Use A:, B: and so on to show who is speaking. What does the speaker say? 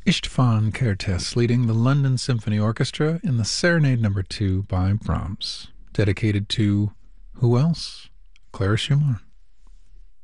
A: István Kertész leading the London Symphony Orchestra in the Serenade No. 2 by Brahms, dedicated to who else? Clara Schumann.